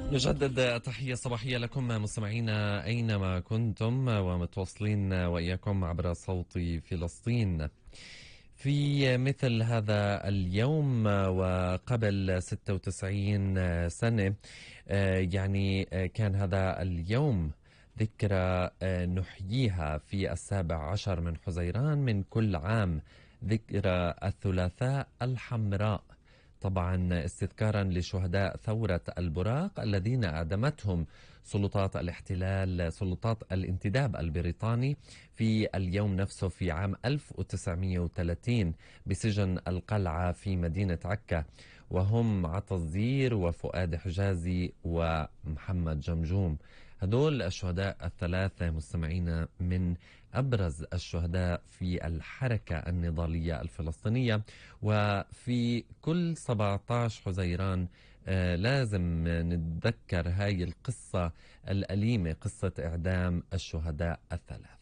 نجدد التحية الصباحية لكم مستمعينا أينما كنتم ومتواصلين وإياكم عبر صوت فلسطين. في مثل هذا اليوم وقبل 96 سنة كان هذا اليوم ذكرى نحييها في 17 من حزيران من كل عام، ذكرى الثلاثاء الحمراء، طبعا استذكارا لشهداء ثورة البراق الذين أعدمتهم سلطات الاحتلال، سلطات الانتداب البريطاني في اليوم نفسه في عام 1930 بسجن القلعة في مدينة عكا، وهم عطا الزير وفؤاد حجازي ومحمد جمجوم. هدول الشهداء الثلاثة مستمعين من أبرز الشهداء في الحركة النضالية الفلسطينية. وفي كل 17 حزيران لازم نتذكر هاي القصة الأليمة، قصة إعدام الشهداء الثلاث.